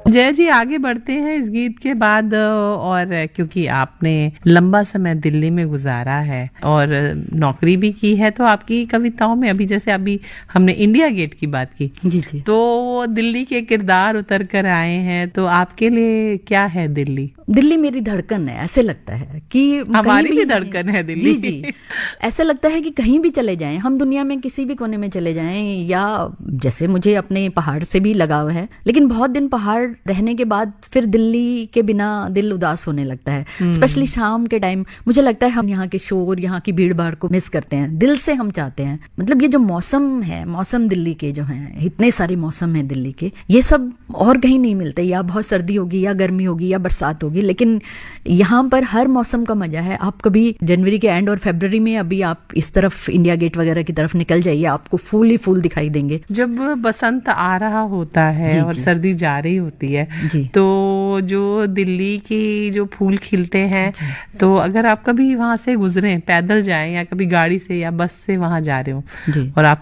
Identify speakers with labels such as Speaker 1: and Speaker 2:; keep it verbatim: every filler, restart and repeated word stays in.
Speaker 1: जय जी, आगे बढ़ते हैं इस गीत के बाद। और क्योंकि आपने लंबा समय दिल्ली में गुजारा है और नौकरी भी की है, तो आपकी कविताओं में अभी जैसे अभी हमने इंडिया गेट की बात की,
Speaker 2: जी जी,
Speaker 1: तो दिल्ली के किरदार उतर कर आए हैं, तो आपके लिए क्या है दिल्ली?
Speaker 2: दिल्ली मेरी धड़कन है। ऐसे लगता है कि
Speaker 1: हमारी भी धड़कन है दिल्ली।
Speaker 2: जी जी, ऐसा लगता है कि कहीं भी चले जाएं हम, दुनिया में किसी भी कोने में चले जाएं, या जैसे मुझे अपने पहाड़ से भी लगाव है, लेकिन बहुत दिन पहाड़ रहने के बाद फिर दिल्ली के बिना दिल उदास होने लगता है। स्पेशली शाम के टाइम मुझे लगता है हम यहाँ के शोर, यहाँ की भीड़ भाड़ को मिस करते हैं, दिल से हम चाहते हैं। मतलब ये जो मौसम है, मौसम दिल्ली के जो हैं, इतने सारे मौसम हैं दिल्ली के, ये सब और कहीं नहीं मिलते। या बहुत सर्दी होगी, या गर्मी होगी, या बरसात होगी, लेकिन यहाँ पर हर मौसम का मजा है। आप कभी जनवरी के एंड और फरवरी में अभी आप इस तरफ इंडिया गेट वगैरह की तरफ निकल जाइए, आपको फूल ही फूल दिखाई देंगे।
Speaker 1: जब बसंत आ रहा होता है
Speaker 2: जी,
Speaker 1: और
Speaker 2: जी,
Speaker 1: सर्दी जा रही होती है,
Speaker 2: जी,
Speaker 1: तो जो दिल्ली की जो फूल खिलते हैं, तो अगर आप कभी वहां से गुजरे, पैदल जाएं या कभी गाड़ी से या बस से वहां जा रहे हो,
Speaker 2: जी,
Speaker 1: और आप